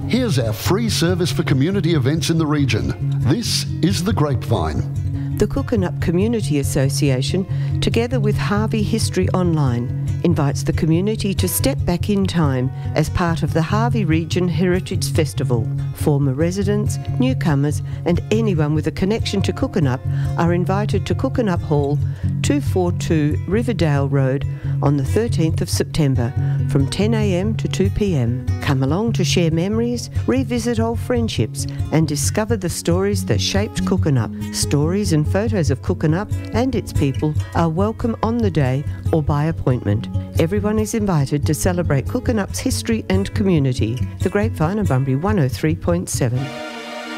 Here's our free service for community events in the region. This is The Grapevine. The Cookinup Community Association, together with Harvey History Online, invites the community to step back in time as part of the Harvey Region Heritage Festival. Former residents, newcomers and anyone with a connection to Cookinup are invited to Cookinup Hall, 242 Riverdale Road on the 13th of September from 10 a.m. to 2 p.m. Come along to share memories, revisit old friendships and discover the stories that shaped Cookinup. Stories and photos of Cookinup and its people are welcome on the day or by appointment. Everyone is invited to celebrate Cookinup's history and community. The Grapevine of Bunbury 103.7.